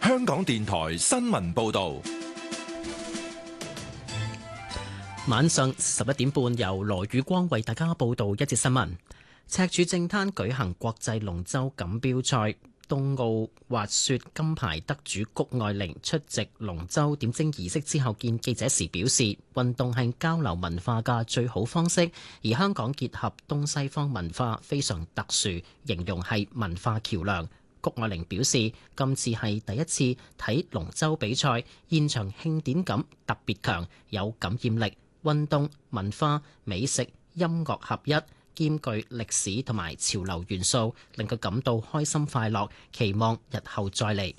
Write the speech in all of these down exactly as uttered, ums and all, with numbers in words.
香港電台新聞報道。 晚上十一點半，由羅宇光為大家報道一節新聞。赤柱正灘舉行國際龍舟錦標賽，東奧滑雪金牌得主谷愛凌出席龍舟點睛儀式之後見記者時表示，運動係交流文化嘅最好方式，而香港結合東西方文化非常特殊，形容係文化橋樑。谷愛凌表示，今次係第一次睇龍舟比賽，現場慶典感特別強，有感染力，運動、文化、美食、音樂合一，兼具歷史同埋潮流元素，令佢感到開心快樂，期望日後再嚟。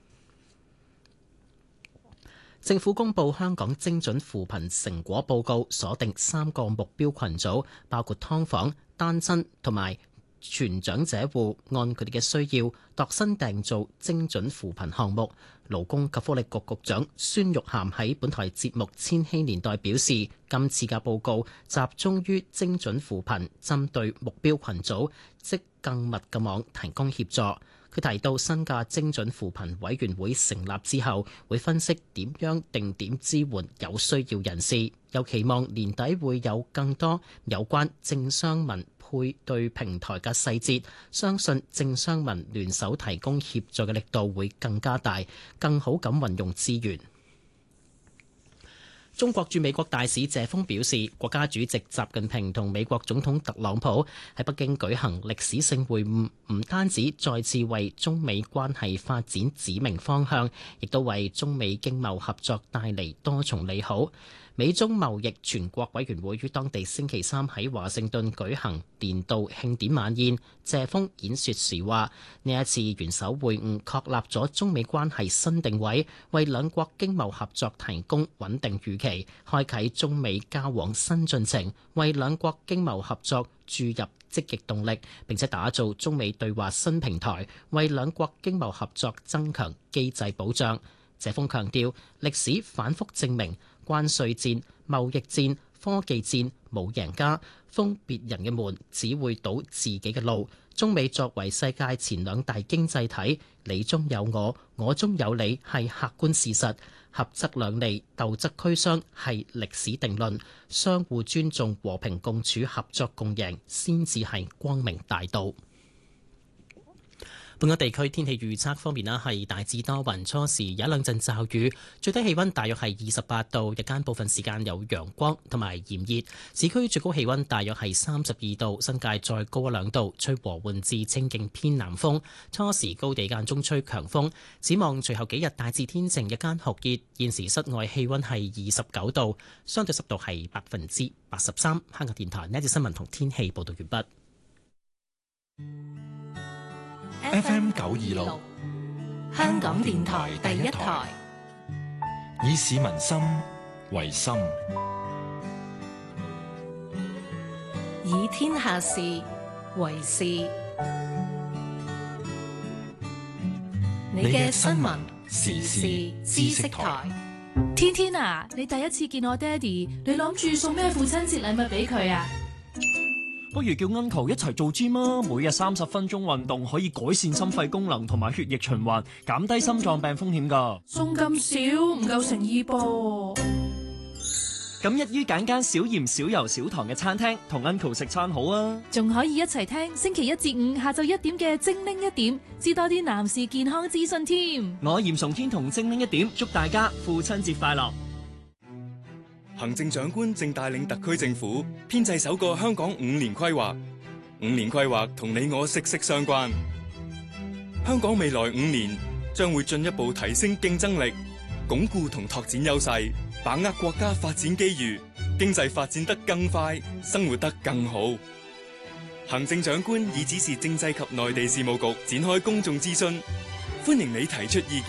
政府公布香港精準扶貧成果報告，鎖定三個目標群組，包括劏房、單親同埋全長者戶，按佢哋嘅需要度身訂造精準扶貧項目。勞工及福利局局長孫玉菡喺本台節目《千禧年代》表示，今次嘅報告集中於精準扶貧，針對目標群組，即更密嘅網提供協助。佢提到新嘅精準扶貧委員會成立之後，會分析點樣定點支援有需要人士，又期望年底會有更多有關政商民配對平台嘅細節，相信政商民聯手提供協助嘅力度會更加大，更好咁運用資源。中國駐美國大使謝鋒表示，國家主席習近平同美國總統特朗普喺北京舉行歷史性會晤，唔單止再次為中美關係發展指明方向，亦都為中美經貿合作帶嚟多重利好。美中貿易全國委員會於當地星期三喺華盛頓舉行年度慶典晚宴。謝鋒演說時話：呢一次元首會晤確立咗中美關係新定位，為兩國經貿合作提供穩定預期，開啟中美交往新進程，為兩國經貿合作注入積極動力，並且打造中美對話新平台，為兩國經貿合作增強機制保障。謝鋒強調，歷史反覆證明，關稅戰、貿易戰、科技戰冇贏家，封別人嘅門只會堵自己嘅路。中美作為世界前兩大經濟體，你中有我，我中有你係客觀事實，合則兩利，鬥則俱傷係歷史定論。相互尊重、和平共處、合作共贏，先至係光明大道。本港地區天氣預測方面啦，係大致多雲，初時有一兩陣驟雨，最低氣溫大約係二十八度，日間部分時間有陽光同埋炎熱，市區最高氣溫大約係三十二度，新界再高一兩度，吹和緩至清勁偏南風，初時高地間中吹強風。展望隨後幾日大致天晴，日間酷熱，現時室外氣溫係二十九度，相對濕度係百分之八十三。香港電台呢一節新聞同天氣報道完畢。 F M 九二六， 香港電台第一台， 以市民心為心， 以天下事為事。你嘅新聞時事知識台。 天天啊，你第一次見我爹哋，你諗住送咩父親節禮物俾佢啊？ 不如叫 Uncle 一齊做 gym 啊！每日三十分鐘運動可以改善心肺功能同埋血液循環，減低心臟病風險㗎。 送咁少唔夠誠意噃。 咁一於揀間少鹽少油少糖嘅餐廳，同 Uncle 食餐好啊！ 仲可以一齊聽星期一至五下晝一點嘅精靈一點，知多啲男士健康資訊添。 我嚴崇天同精靈一點，祝大家父親節快樂！ 行政長官正帶領特區政府編製首個香港五年規劃，五年規劃同你我息息相關。香港未來五年將會進一步提升競爭力，鞏固同拓展優勢，把握國家發展機遇，經濟發展得更快，生活得更好。行政長官已指示政制及內地事務局展開公眾諮詢，歡迎你提出意見。